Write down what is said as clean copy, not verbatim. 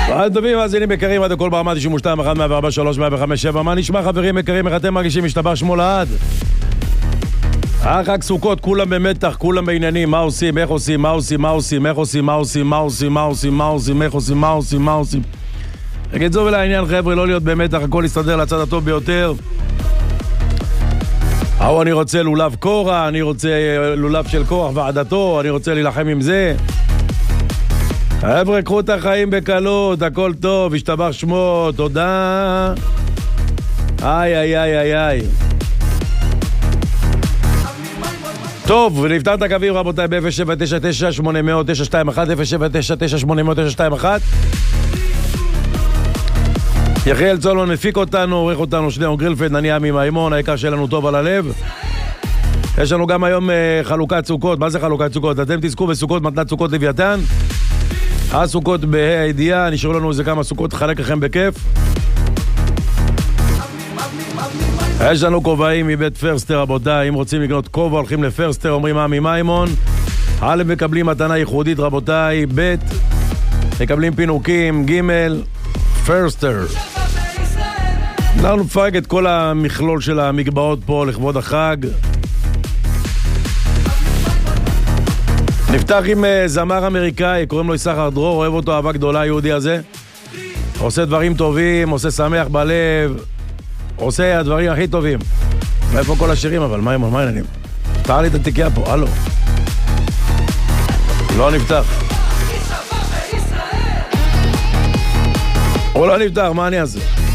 טובים, מאזינים יקרים, עד הכל ברמה 92, 1, 104, 3, 105, 7. מה נשמע חברים יקרים, איך אתם מרגישים? משתבח שמו לעד. חג סוכות, כולם במתח, כולם בעניינים, מה עושים, איך עושים, מה עושים, מה עושים, איך עושים, מה עושים, מה עושים, מה עושים, מה עושים, איך עושים, מה עושים, מה עושים. בקיצור ולעניין חבר'ה, לא להיות במתח, הכל יסתדר לצד הטוב ביותר. אני רוצה לולב קורח, אני רוצה לולב של קורח ועדתו, אני רוצה להילחם עם זה. חבר'ה, קחו את החיים בקלות, הכל טוב, השתבח שמו, תודה. איי, איי, איי, איי, איי. טוב, ונפתר את הקווים רבותיי ב-0799-800-921, 0799-800-921. יחיאל צולמן מפיק אותנו, עורך אותנו שניאור גרילפלד, אני עמי מימון, העיקר שלנו טוב על הלב. יש לנו גם היום חלוקת סוכות. מה זה חלוקת סוכות? אתם תזכו בסוכות מתנת סוכות לוויתן. הסוכות בהידיעה, נשארו לנו איזה כמה סוכות, חלק לכם בכיף. יש לנו כובעים מבית פרסטר רבותיי, אם רוצים לקנות כובע הולכים לפרסטר, אומרים עמי מימון. א' מקבלים מתנה ייחודית רבותיי, ב' מקבלים פינוקים, ג' פרסטר. אנחנו נפרק את כל המכלול של המגבעות פה לכבוד החג. נפתח עם זמר אמריקאי, קוראים לו יששכר דרור, אוהב אותו אהבה גדולה היהודי הזה. עושה דברים טובים, עושה שמח בלב, עושה הדברים הכי טובים. איפה כל השירים אבל? מה העניינים? פתח לי את התיקייה פה, הלו. לא נפתח. הוא לא נפתח, מה אני אעשה?